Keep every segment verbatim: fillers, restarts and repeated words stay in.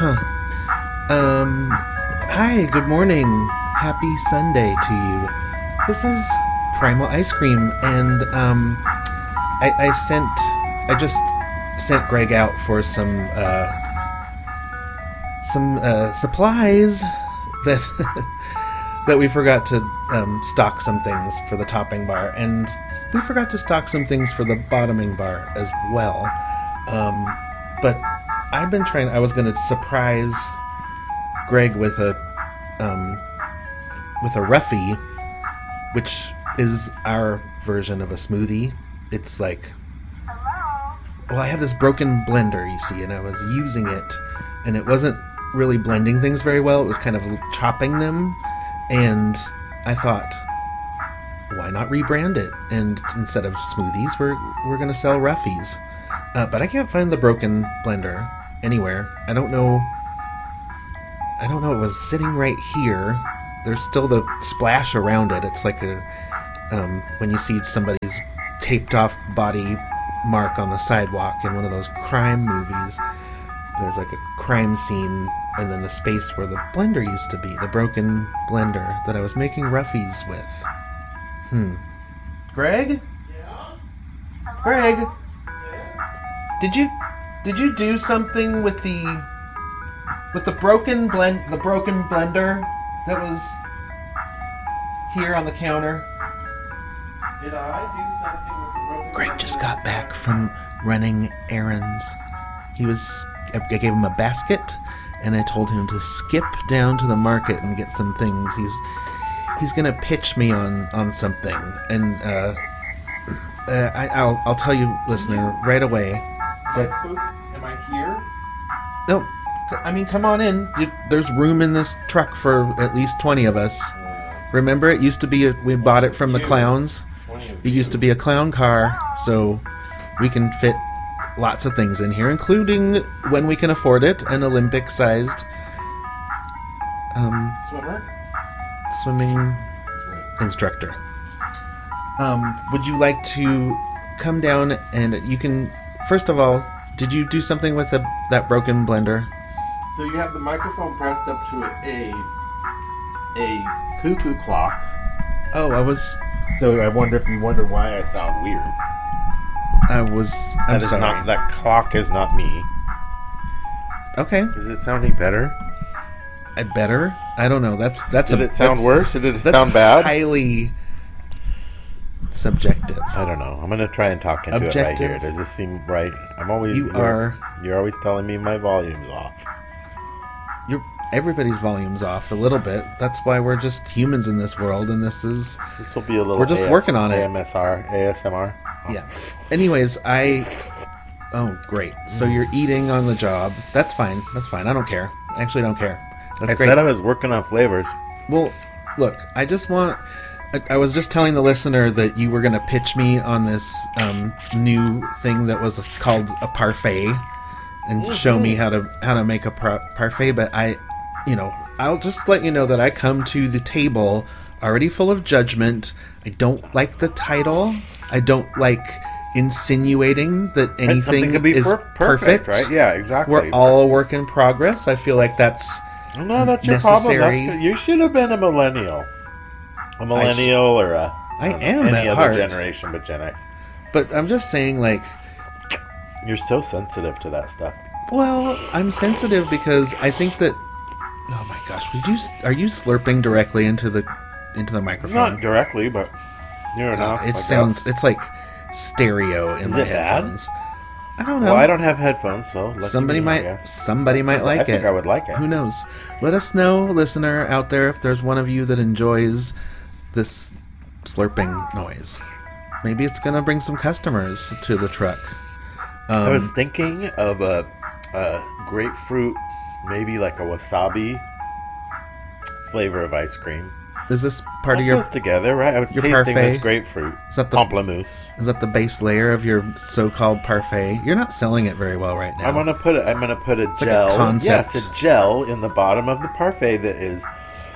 Huh. Um, hi, good morning. Happy Sunday to you. This is Primal Ice Cream, and, um, I, I sent, I just sent Greg out for some, uh, some, uh, supplies that, that we forgot to, um, stock some things for the topping bar, and we forgot to stock some things for the bottoming bar as well. Um, but I've been trying, I was going to surprise Greg with a, um, with a Ruffy, which is our version of a smoothie. It's like, well, I have this broken blender, you see, and I was using it, and it wasn't really blending things very well. It was kind of chopping them, and I thought, why not rebrand it? And instead of smoothies, we're we're going to sell Ruffies. Uh, but I can't find the broken blender anywhere. I don't know. I don't know. It was sitting right here. There's still the splash around it. It's like a um, when you see somebody's taped off body mark on the sidewalk in one of those crime movies. There's like a crime scene, and then the space where the blender used to be, the broken blender that I was making Ruffies with. Hmm. Greg? Yeah? Greg? Yeah? Did you did you do something with the with the broken blend the broken blender that was here on the counter? Did I do something with the broken Greg just got blender? back from running errands. He was I gave him a basket, and I told him to skip down to the market and get some things. He's he's gonna pitch me on on something, and uh, uh, I, I'll I'll tell you, listener, right away. Am I supposed am I here? No, I mean, come on in. You, there's room in this truck for at least twenty of us. Remember, it used to be a, we bought it from the clowns. It used to be a clown car, so we can fit lots of things in here, including, when we can afford it, an Olympic-sized um, Swimmer? swimming instructor. Um, would you like to come down and you can... First of all, did you do something with the, that broken blender? So you have the microphone pressed up to a a cuckoo clock. Oh, I was... So I wonder if you wonder why I sound weird. I was... I'm That is sorry. not that clock is not me. Okay. Is it sounding better? I better? I don't know. That's that's Did a, it sound that's- worse? Or did it That's sound bad? highly subjective. I don't know. I'm gonna try and talk into Objective. it right here. Does this seem right? I'm always You you're- are- You're always telling me my volume's off. Your everybody's volume's off a little bit. That's why we're just humans in this world, and this is This will be a little. We're just A S working on it. A M S R, A S M R. yeah. Anyways, I oh great. So you're eating on the job. That's fine. That's fine. I don't care. I actually don't care. That's I great. said I was working on flavors. Well, look, I just want. I, I was just telling the listener that you were going to pitch me on this um, new thing that was called a parfait, and show me how to how to make a par- parfait. But I, you know, I'll just let you know that I come to the table already full of judgment. I don't like the title. I don't like insinuating that And anything something could be is per- perfect. right? Yeah, exactly. We're all a work in progress. I feel like that's. No, that's your necessary. problem. That's good. You should have been a millennial. A millennial or a. I don't know, am any at other heart. generation, but Gen X. But I'm just saying, like, You're so sensitive to that stuff. well, I'm sensitive because I think that. Oh my gosh, would you? Are you slurping directly into the into the microphone? Not directly, but near enough. God, it I sounds. guess. It's like stereo in Is my it bad? headphones. I don't know. Well, I don't have headphones, so lucky Somebody me, I might. guess. Somebody might like I it. think I would like it. Who knows? Let us know, listener out there, if there's one of you that enjoys this slurping noise. Maybe it's gonna bring some customers to the truck. Um, I was thinking of a, a grapefruit, maybe like a wasabi flavor of ice cream. is this part of All your? goes together, right? I was your tasting parfait? this grapefruit. Is that the- pamplemousse? Is that the base layer of your so-called parfait? You're not selling it very well right now. I'm gonna put it. I'm gonna put a like a gel. concept. Yes, a gel in the bottom of the parfait that is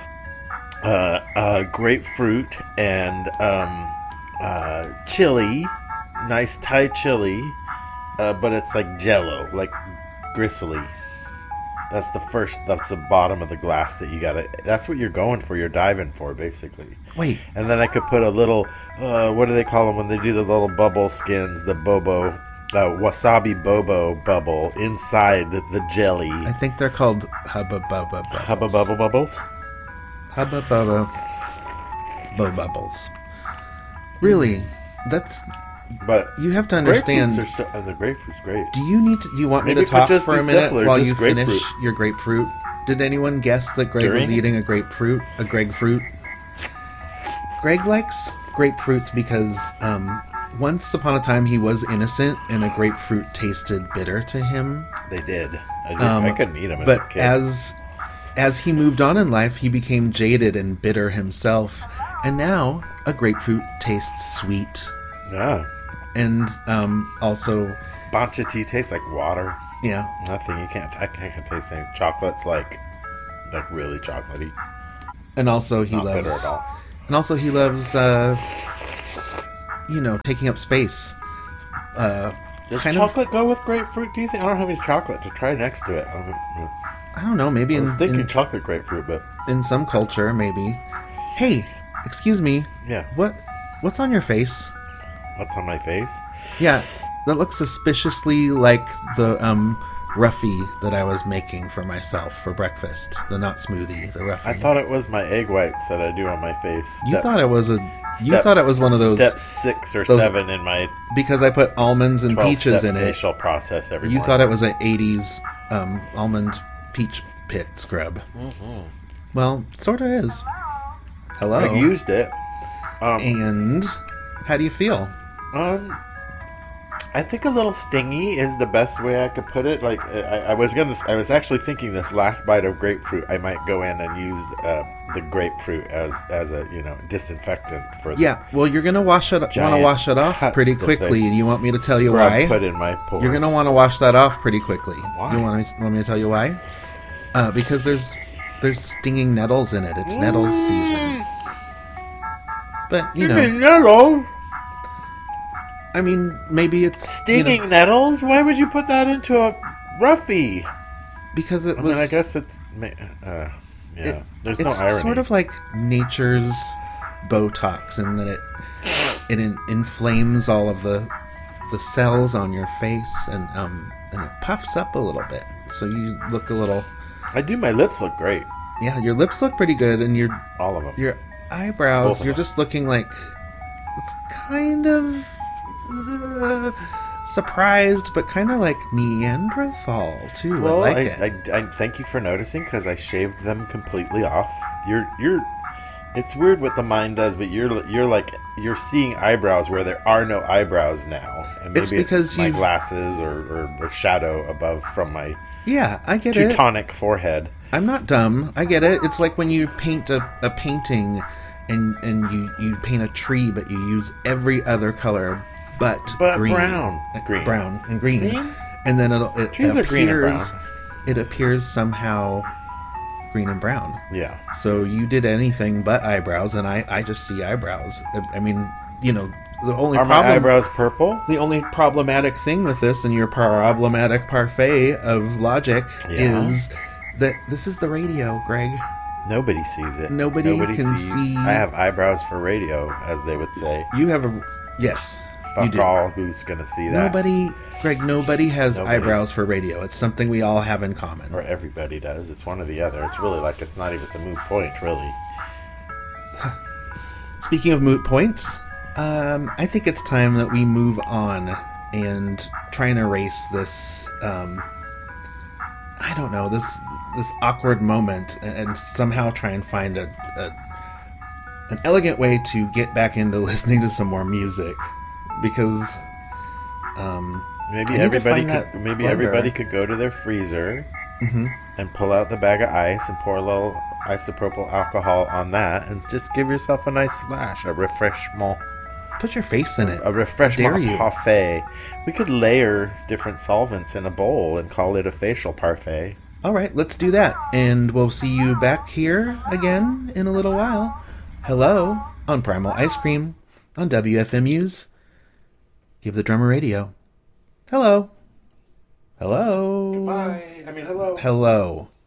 uh, uh, grapefruit and um, uh, chili, nice Thai chili, uh, but it's like Jello, like gristly. That's the first, that's the bottom of the glass that you gotta, that's what you're going for, you're diving for, basically. Wait. And then I could put a little, uh, what do they call them when they do the little bubble skins, the bobo, uh, wasabi bobo bubble inside the jelly. I think they're called Hubba Bubba Bubbles. Hubba bubble bubbles? Hubba Bubba Bo Bubbles. Really? That's... But you have to understand. Grapefruits are so, uh, the grapefruit's great. Do you need to? Do you want Maybe me it to could talk just for be a minute simpler, while just you finish grapefruit. your grapefruit? Did anyone guess that Greg During was it? eating a grapefruit? A grapefruit? Greg likes grapefruits because um, once upon a time he was innocent, and a grapefruit tasted bitter to him. They did. I, did. Um, I couldn't eat them as but a kid. as as he moved on in life, he became jaded and bitter himself, and now a grapefruit tastes sweet. Yeah. And um, also, Bancha tea tastes like water. yeah, Nothing. You can't. I can't, I can't taste anything. Chocolate's like, like really chocolatey. and also he Not bitter loves, at all. and also he loves, uh, you know, taking up space. Uh, Does kind of, chocolate go with grapefruit? Do you think? I don't have any chocolate to try next to it. I, don't, I don't know, maybe I in was thinking in, chocolate grapefruit, but in some culture, maybe. Hey, excuse me, yeah. what what's on your face? What's on my face? Yeah, that looks suspiciously like the um Ruffy that I was making for myself for breakfast. The nut smoothie, the Ruffy. I thought it was my egg whites that I do on my face. You Step- thought it was a. You step- thought it was one of those Step six or those- seven in my because I put almonds and peaches twelve-step in it. facial process every You morning. thought it was an eighties um, almond peach pit scrub. Mm-hmm. Well, sort of is. Hello. I used it. Um, And how do you feel? Um, I think a little stingy is the best way I could put it. Like I, I was gonna, I was actually thinking this last bite of grapefruit, I might go in and use uh, the grapefruit as as a you know disinfectant for the Yeah. Well, you're gonna wash it. Want to giant wash it off cuts pretty that quickly, they and you want me to tell you scrub why? Put in my pores. You're gonna want to wash that off pretty quickly. Why? You want me, want me to tell you why? Uh, because there's there's stinging nettles in it. It's nettles season. But you know, nettles, I mean, maybe it's stinging you know, nettles. Why would you put that into a Ruffy? because it I was. mean, I guess it's ma- uh, yeah. it- There's it's no irony. sort of like nature's Botox, in that it it in, inflames all of the the cells on your face, and um and it puffs up a little bit, so you look a little. I do. My lips look great. Yeah, your lips look pretty good, and your All of them. your Both eyebrows, of you're them. just looking like it's kind of uh, surprised, but kind of like Neanderthal too. Well, I like I, it. I, I thank you for noticing because I shaved them completely off. You're you're. It's weird what the mind does, but you're you're like you're seeing eyebrows where there are no eyebrows now, and maybe It's it's, because my you've- glasses or, or the shadow above from my Yeah, I get it. Teutonic forehead. I'm not dumb. I get it. It's like when you paint a, a painting and and you, you paint a tree, but you use every other color but, But green. brown. Uh, Green. Brown and green. Green? And then it'll, it Trees appears, are green and brown. it appears somehow green and brown. Yeah. So you did anything but eyebrows, and I, I just see eyebrows. I, I mean, you know, the only Are my problem... eyebrows purple? The only problematic thing with this and your problematic parfait of logic Yeah. is that this is the radio, Greg. Nobody sees it. Nobody can see- I have eyebrows for radio, as they would say. You have a... Yes, you Fuck do. all who's gonna see that. Nobody... Greg, nobody has Nobody. eyebrows for radio. It's something we all have in common. Or everybody does. It's one or the other. It's really like it's not even it's a moot point, really. Speaking of moot points, um, I think it's time that we move on and try and erase this... Um, I don't know, this this awkward moment, and somehow try and find a, a an elegant way to get back into listening to some more music, because um, Maybe I need to everybody find could that maybe blender. everybody could go to their freezer Mhm. and pull out the bag of ice and pour a little isopropyl alcohol on that and just give yourself a nice splash, a refreshment, put your face in it. a dare refreshment you. parfait. We could layer different solvents in a bowl and call it a facial parfait. All right, let's do that, and we'll see you back here again in a little while. Hello, on Primal Ice Cream, on W F M U's Give the Drummer Radio. Hello. Hello. Bye. I mean, hello. Hello. Hello.